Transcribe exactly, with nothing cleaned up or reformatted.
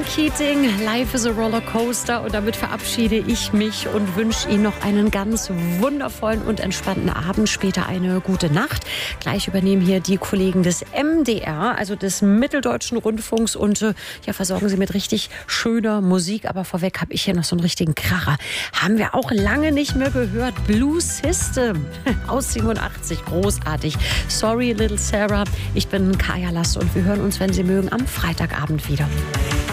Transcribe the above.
Keating, Life is a Rollercoaster. Und damit verabschiede ich mich und wünsche Ihnen noch einen ganz wundervollen und entspannten Abend. Später eine gute Nacht. Gleich übernehmen hier die Kollegen des M D R, also des Mitteldeutschen Rundfunks, und äh, ja, versorgen Sie mit richtig schöner Musik. Aber vorweg habe ich hier noch so einen richtigen Kracher. Haben wir auch lange nicht mehr gehört. Blue System aus siebenundachtzig. Großartig. Sorry, Little Sarah. Ich bin Kaya Lass und wir hören uns, wenn Sie mögen, am Freitagabend wieder.